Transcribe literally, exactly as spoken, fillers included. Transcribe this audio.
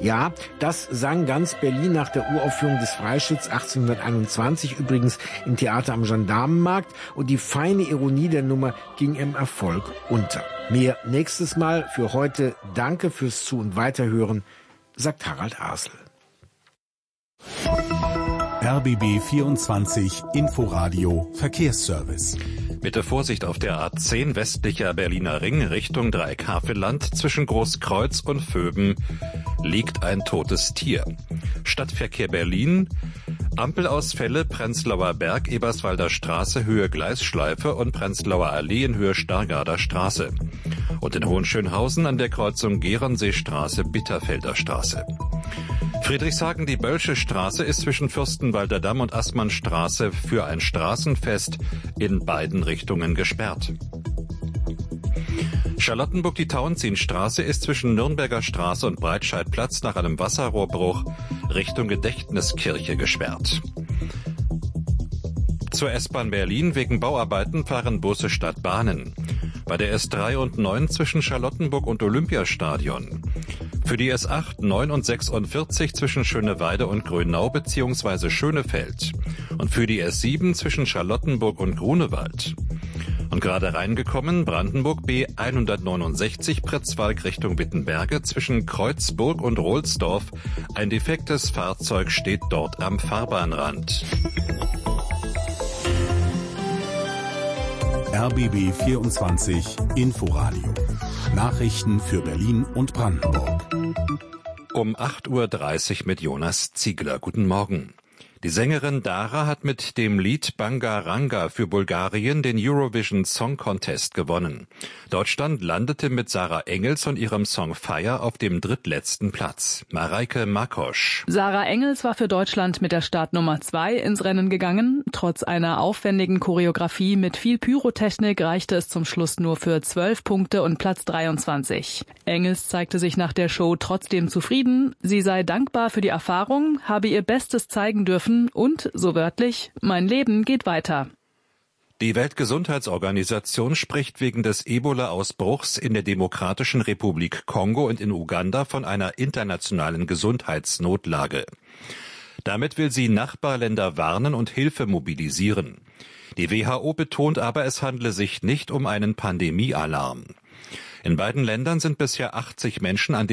Ja, das sang ganz Berlin nach der Uraufführung des Freischütz achtzehnhunderteinundzwanzig, übrigens im Theater am Gendarmenmarkt. Und die feine Ironie der Nummer ging im Erfolg unter. Mehr nächstes Mal. Für heute danke fürs Zu- und Weiterhören, sagt Harald Asel. R B B vierundzwanzig Inforadio Verkehrsservice. Bitte Vorsicht auf der A zehn westlicher Berliner Ring Richtung Dreieck-Havelland. Zwischen Großkreuz und Vöben liegt ein totes Tier. Stadtverkehr Berlin. Ampelausfälle Prenzlauer Berg, Eberswalder Straße, Höhe Gleisschleife und Prenzlauer Allee in Höhe Stargarder Straße. Und in Hohenschönhausen an der Kreuzung Gerenseestraße, Bitterfelder Straße. Friedrichshagen, die Bölsche Straße ist zwischen Fürstenwalder Damm und Assmannstraße für ein Straßenfest in beiden Richtungen gesperrt. Charlottenburg, die Tauentzienstraße ist zwischen Nürnberger Straße und Breitscheidplatz nach einem Wasserrohrbruch Richtung Gedächtniskirche gesperrt. Zur S-Bahn Berlin wegen Bauarbeiten fahren Busse statt Bahnen. Bei der S drei und neun zwischen Charlottenburg und Olympiastadion. Für die S acht, neun und sechsundvierzig zwischen Schöneweide und Grünau bzw. Schönefeld. Und für die S sieben zwischen Charlottenburg und Grunewald. Und gerade reingekommen, Brandenburg B hundertneunundsechzig Pritzwalk Richtung Wittenberge zwischen Kreuzburg und Rohlsdorf. Ein defektes Fahrzeug steht dort am Fahrbahnrand. R B B vierundzwanzig Inforadio. Nachrichten für Berlin und Brandenburg. Um acht Uhr dreißig mit Jonas Ziegler. Guten Morgen. Die Sängerin Dara hat mit dem Lied Bangaranga für Bulgarien den Eurovision Song Contest gewonnen. Deutschland landete mit Sarah Engels und ihrem Song Fire auf dem drittletzten Platz. Mareike Makosch. Sarah Engels war für Deutschland mit der Startnummer zwei ins Rennen gegangen. Trotz einer aufwendigen Choreografie mit viel Pyrotechnik reichte es zum Schluss nur für zwölf Punkte und Platz dreiundzwanzig. Engels zeigte sich nach der Show trotzdem zufrieden. Sie sei dankbar für die Erfahrung, habe ihr Bestes zeigen dürfen und, so wörtlich, mein Leben geht weiter. Die Weltgesundheitsorganisation spricht wegen des Ebola-Ausbruchs in der Demokratischen Republik Kongo und in Uganda von einer internationalen Gesundheitsnotlage. Damit will sie Nachbarländer warnen und Hilfe mobilisieren. Die W H O betont aber, es handle sich nicht um einen Pandemiealarm. In beiden Ländern sind bisher achtzig Menschen an